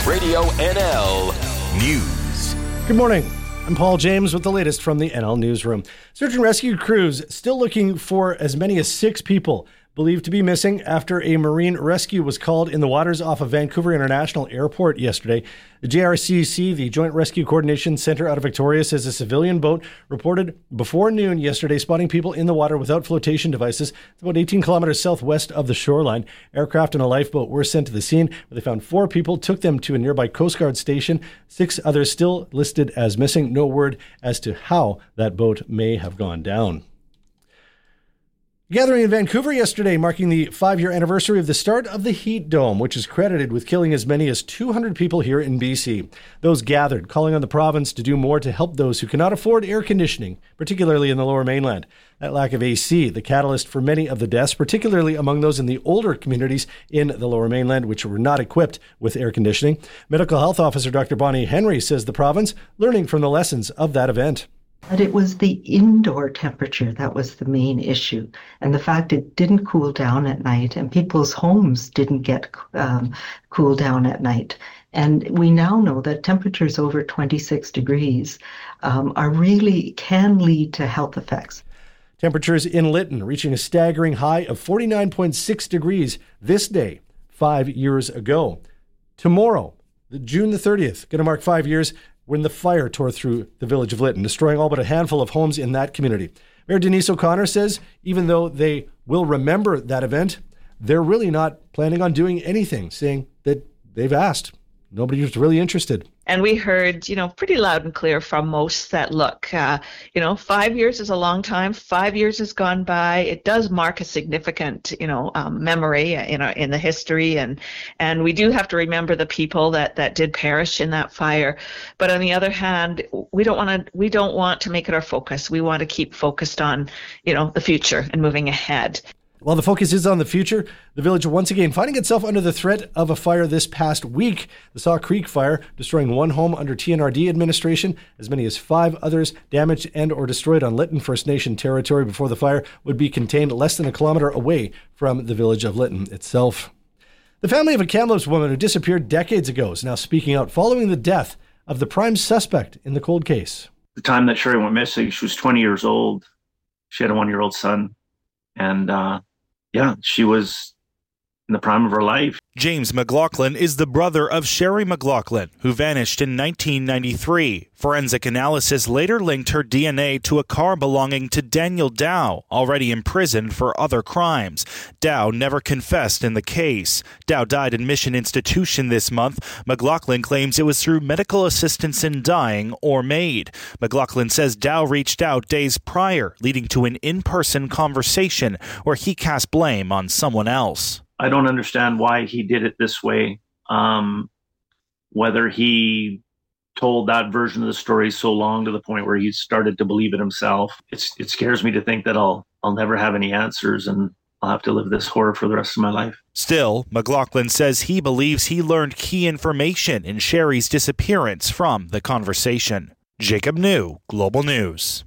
Radio NL News. Good morning. I'm Paul James with the latest from the NL Newsroom. Search and rescue crews still looking for as many as 6 people believed to be missing after a marine rescue was called in the waters off of Vancouver International Airport yesterday. The JRCC, the Joint Rescue Coordination Center out of Victoria, says a civilian boat reported before noon yesterday spotting people in the water without flotation devices. It's about 18 kilometers southwest of the shoreline. Aircraft and a lifeboat were sent to the scene, where they found 4 people, took them to a nearby Coast Guard station. 6 others still listed as missing. No word as to how that boat may have gone down. Gathering in Vancouver yesterday, marking the 5-year anniversary of the start of the heat dome, which is credited with killing as many as 200 people here in BC. Those gathered, calling on the province to do more to help those who cannot afford air conditioning, particularly in the Lower Mainland. That lack of AC, the catalyst for many of the deaths, particularly among those in the older communities in the Lower Mainland, which were not equipped with air conditioning. Medical Health Officer Dr. Bonnie Henry says the province learning from the lessons of that event. But it was the indoor temperature that was the main issue. And the fact it didn't cool down at night and people's homes didn't get cool down at night. And we now know that temperatures over 26 degrees can lead to health effects. Temperatures in Lytton reaching a staggering high of 49.6 degrees this day, 5 years ago. Tomorrow, June the 30th, going to mark 5 years when the fire tore through the village of Lytton, destroying all but a handful of homes in that community. Mayor Denise O'Connor says even though they will remember that event, they're really not planning on doing anything, saying that they've asked. Nobody's really interested. And we heard, pretty loud and clear from most that, look, 5 years is a long time. 5 years has gone by. It does mark a significant, memory in the history. And we do have to remember the people that did perish in that fire. But on the other hand, we don't want to make it our focus. We want to keep focused on, the future and moving ahead. While the focus is on the future, the village once again finding itself under the threat of a fire this past week. The Saw Creek fire destroying 1 home under TNRD administration. As many as 5 others damaged and or destroyed on Lytton First Nation territory before the fire would be contained less than a kilometer away from the village of Lytton itself. The family of a Kamloops woman who disappeared decades ago is now speaking out following the death of the prime suspect in the cold case. The time that Sherry went missing, she was 20 years old. She had a 1-year-old son. And she was in the prime of her life. James McLaughlin is the brother of Sherry McLaughlin, who vanished in 1993. Forensic analysis later linked her DNA to a car belonging to Daniel Dow, already imprisoned for other crimes. Dow never confessed in the case. Dow died in Mission Institution this month. McLaughlin claims it was through medical assistance in dying or MAID. McLaughlin says Dow reached out days prior, leading to an in-person conversation where he cast blame on someone else. I don't understand why he did it this way, whether he told that version of the story so long to the point where he started to believe it himself. It scares me to think that I'll never have any answers and I'll have to live this horror for the rest of my life. Still, McLaughlin says he believes he learned key information in Sherry's disappearance from the conversation. Jacob New, Global News.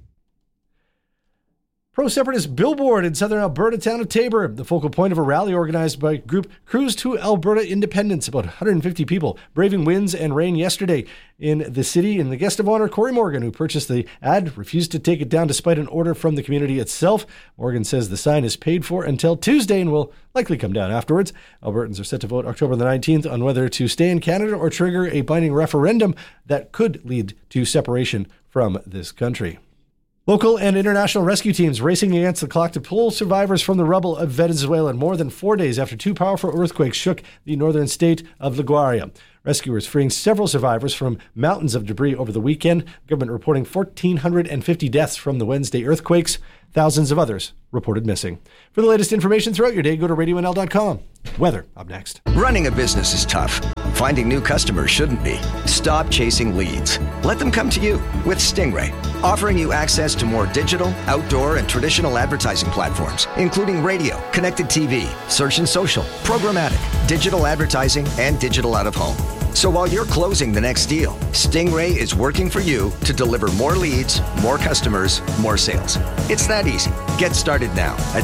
Pro-separatist billboard in southern Alberta town of Taber, the focal point of a rally organized by group Cruise to Alberta Independence. About 150 people braving winds and rain yesterday in the city. And the guest of honor, Corey Morgan, who purchased the ad, refused to take it down despite an order from the community itself. Morgan says the sign is paid for until Tuesday and will likely come down afterwards. Albertans are set to vote October the 19th on whether to stay in Canada or trigger a binding referendum that could lead to separation from this country. Local and international rescue teams racing against the clock to pull survivors from the rubble of Venezuela more than 4 days after 2 powerful earthquakes shook the northern state of La Guaira. Rescuers freeing several survivors from mountains of debris over the weekend. Government reporting 1,450 deaths from the Wednesday earthquakes. Thousands of others reported missing. For the latest information throughout your day, go to RadioNL.com. Weather up next. Running a business is tough. Finding new customers shouldn't be. Stop chasing leads. Let them come to you with Stingray, offering you access to more digital, outdoor, and traditional advertising platforms, including radio, connected TV, search and social, programmatic, digital advertising, and digital out-of-home. So while you're closing the next deal, Stingray is working for you to deliver more leads, more customers, more sales. It's that easy. Get started now at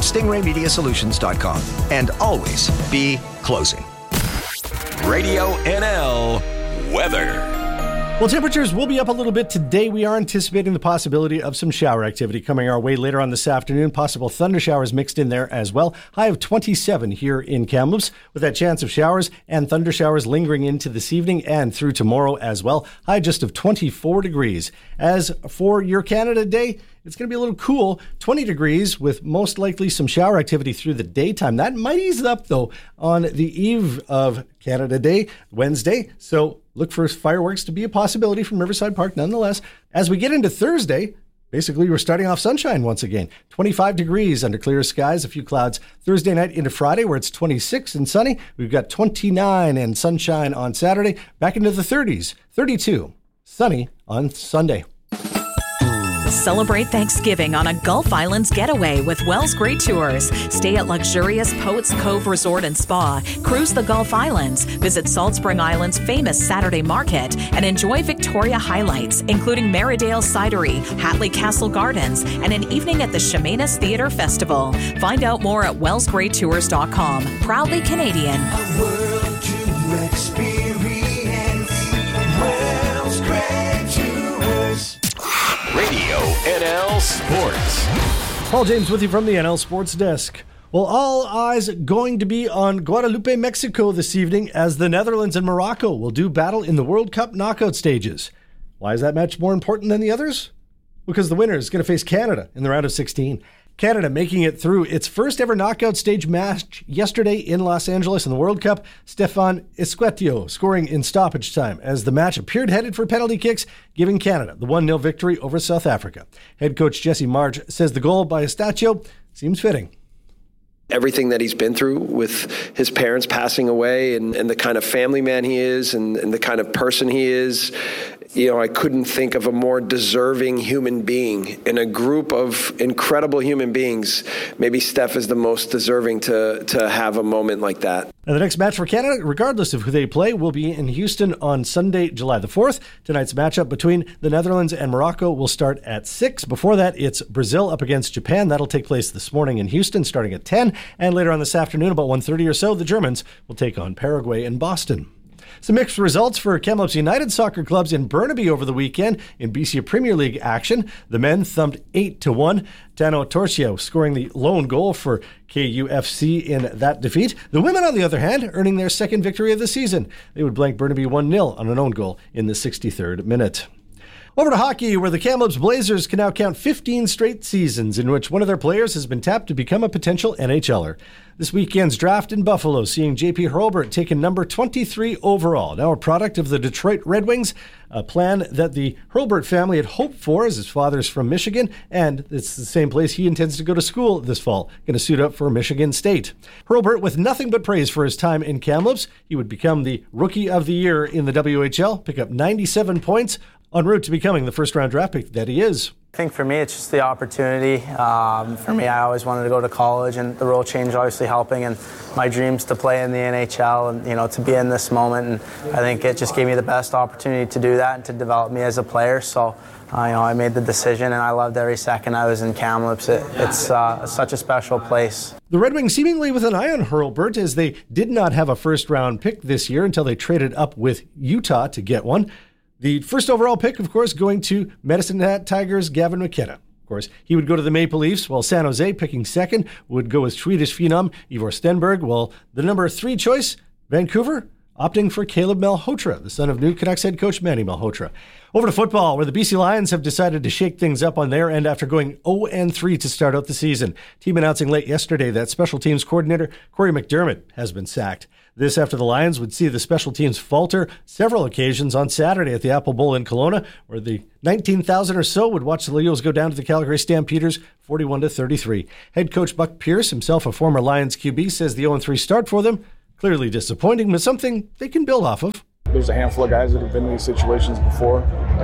stingraymediasolutions.com and always be closing. Radio NL Weather. Well, temperatures will be up a little bit today. We are anticipating the possibility of some shower activity coming our way later on this afternoon. Possible thunder showers mixed in there as well. High of 27 here in Kamloops, with that chance of showers and thunder showers lingering into this evening and through tomorrow as well. High just of 24 degrees. As for your Canada Day, it's going to be a little cool, 20 degrees with most likely some shower activity through the daytime. That might ease up, though, on the eve of Canada Day, Wednesday. So look for fireworks to be a possibility from Riverside Park nonetheless. As we get into Thursday, basically we're starting off sunshine once again. 25 degrees under clear skies, a few clouds. Thursday night into Friday where it's 26 and sunny. We've got 29 and sunshine on Saturday. Back into the 30s, 32, sunny on Sunday. Celebrate Thanksgiving on a Gulf Islands getaway with Wells Great Tours. Stay at luxurious Poets Cove Resort and Spa, cruise the Gulf Islands, visit Salt Spring Island's famous Saturday Market, and enjoy Victoria highlights, including Maridale Cidery, Hatley Castle Gardens, and an evening at the Chemainus Theatre Festival. Find out more at wellsgreattours.com. Proudly Canadian. A world to experience. Wells Great Tours. Radio NL Sports. Paul James with you from the NL Sports Desk. Well, all eyes going to be on Guadalupe, Mexico this evening as the Netherlands and Morocco will do battle in the World Cup knockout stages. Why is that match more important than the others? Because the winner is going to face Canada in the round of 16. Canada making it through its first ever knockout stage match yesterday in Los Angeles in the World Cup. Stefan Esquetio scoring in stoppage time as the match appeared headed for penalty kicks, giving Canada the 1-0 victory over South Africa. Head coach Jesse Marge says the goal by Esquetio seems fitting. Everything that he's been through with his parents passing away and the kind of family man he is and the kind of person he is, you know, I couldn't think of a more deserving human being in a group of incredible human beings. Maybe Steph is the most deserving to have a moment like that. And the next match for Canada, regardless of who they play, will be in Houston on Sunday, July the 4th. Tonight's matchup between the Netherlands and Morocco will start at 6. Before that, it's Brazil up against Japan. That'll take place this morning in Houston, starting at 10. And later on this afternoon, about 1:30 or so, the Germans will take on Paraguay in Boston. Some mixed results for Kamloops United soccer clubs in Burnaby over the weekend in BC Premier League action. The men thumped 8-1. Tano Torcio scoring the lone goal for KUFC in that defeat. The women, on the other hand, earning their second victory of the season. They would blank Burnaby 1-0 on an own goal in the 63rd minute. Over to hockey, where the Kamloops Blazers can now count 15 straight seasons in which one of their players has been tapped to become a potential NHLer. This weekend's draft in Buffalo, seeing J.P. Hurlburt taken number 23 overall, now a product of the Detroit Red Wings, a plan that the Hurlburt family had hoped for, as his father's from Michigan, and it's the same place he intends to go to school this fall, going to suit up for Michigan State. Hurlburt with nothing but praise for his time in Kamloops. He would become the Rookie of the Year in the WHL, pick up 97 points, en route to becoming the first-round draft pick that he is. I think for me, it's just the opportunity. For me, I always wanted to go to college, and the role change obviously helping, and my dreams to play in the NHL and, you know, to be in this moment. And I think it just gave me the best opportunity to do that and to develop me as a player. So, I made the decision, and I loved every second I was in Kamloops. It's such a special place. The Red Wings seemingly with an eye on Hurlburt, as they did not have a first-round pick this year until they traded up with Utah to get one. The first overall pick, of course, going to Medicine Hat Tigers' Gavin McKenna. Of course, he would go to the Maple Leafs, while San Jose, picking second, would go with Swedish phenom Ivor Stenberg, while the number 3 choice, Vancouver, opting for Caleb Malhotra, the son of new Canucks head coach Manny Malhotra. Over to football, where the BC Lions have decided to shake things up on their end after going 0-3 to start out the season. Team announcing late yesterday that special teams coordinator Corey McDermott has been sacked. This after the Lions would see the special teams falter several occasions on Saturday at the Apple Bowl in Kelowna, where the 19,000 or so would watch the Leos go down to the Calgary Stampeders 41-33. Head coach Buck Pierce, himself a former Lions QB, says the 0-3 start for them, clearly disappointing, but something they can build off of. There's a handful of guys that have been in these situations before.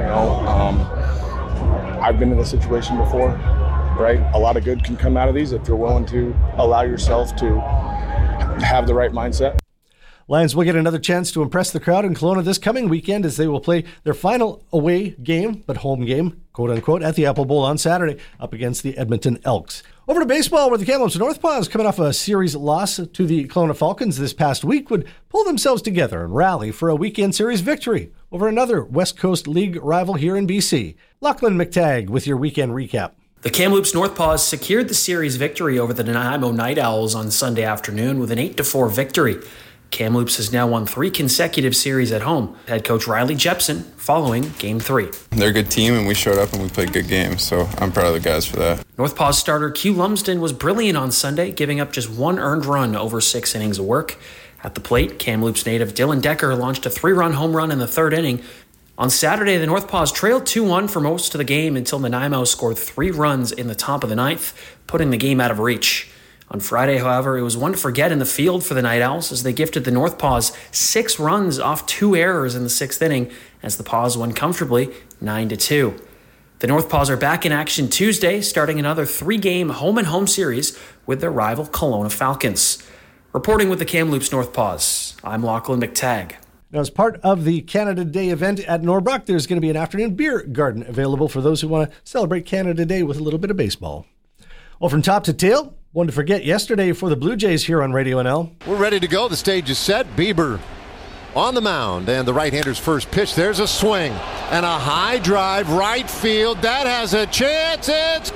I've been in this situation before, right? A lot of good can come out of these if you're willing to allow yourself to have the right mindset. Lions will get another chance to impress the crowd in Kelowna this coming weekend as they will play their final away game, but home game, quote-unquote, at the Apple Bowl on Saturday up against the Edmonton Elks. Over to baseball, where the Kamloops Northpaws, coming off a series loss to the Kelowna Falcons this past week, would pull themselves together and rally for a weekend series victory. over another West Coast League rival here in BC. Lachlan McTagg with your weekend recap. The Kamloops Northpaws secured the series victory over the Nanaimo Night Owls on Sunday afternoon with an 8-4 victory. Kamloops has now won 3 consecutive series at home. Head coach Riley Jepson following Game 3. They're a good team, and we showed up and we played good games, so I'm proud of the guys for that. Northpaws starter Q Lumsden was brilliant on Sunday, giving up just 1 earned run over 6 innings of work. At the plate, Kamloops native Dylan Decker launched a 3-run home run in the 3rd inning. On Saturday, the Northpaws trailed 2-1 for most of the game until Nanaimo scored 3 runs in the top of the 9th, putting the game out of reach. On Friday, however, it was one to forget in the field for the Night Owls as they gifted the Northpaws 6 runs off 2 errors in the 6th inning as the Paws won comfortably 9-2. The Northpaws are back in action Tuesday, starting another 3-game home-and-home series with their rival Kelowna Falcons. Reporting with the Kamloops Northpaws, I'm Lachlan McTagg. Now, as part of the Canada Day event at Norbrook, there's going to be an afternoon beer garden available for those who want to celebrate Canada Day with a little bit of baseball. Well, from top to tail, one to forget yesterday for the Blue Jays here on Radio NL. We're ready to go. The stage is set. Bieber on the mound, and the right-hander's first pitch. There's a swing and a high drive right field. That has a chance. It's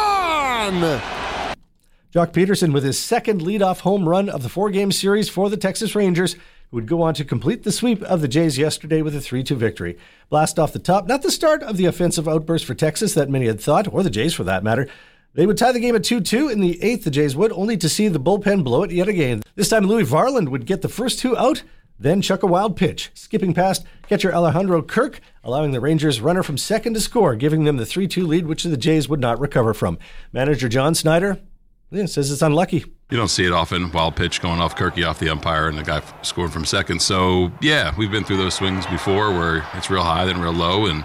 gone! Jock Peterson with his second leadoff home run of the 4-game series for the Texas Rangers, who would go on to complete the sweep of the Jays yesterday with a 3-2 victory. Blast off the top, not the start of the offensive outburst for Texas that many had thought, or the Jays for that matter. They would tie the game at 2-2 in the 8th, the Jays would, only to see the bullpen blow it yet again. This time Louis Varland would get the first 2 out, then chuck a wild pitch, skipping past catcher Alejandro Kirk, allowing the Rangers runner from second to score, giving them the 3-2 lead, which the Jays would not recover from. Manager John Snyder says it's unlucky. You don't see it often, wild pitch going off Kirky off the umpire and the guy scored from second. So, yeah, we've been through those swings before where it's real high, then real low, and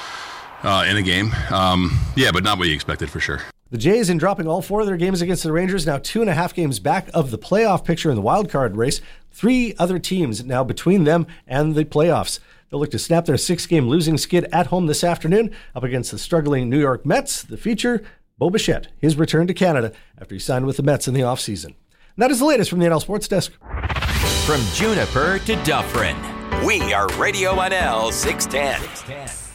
in a game. But not what you expected for sure. The Jays, in dropping all 4 of their games against the Rangers, now 2.5 games back of the playoff picture in the wild card race. 3 other teams now between them and the playoffs. They'll look to snap their 6-game losing skid at home this afternoon up against the struggling New York Mets. The feature, Bo Bichette, his return to Canada after he signed with the Mets in the offseason. And that is the latest from the NL Sports Desk. From Juniper to Dufferin, we are Radio NL 610.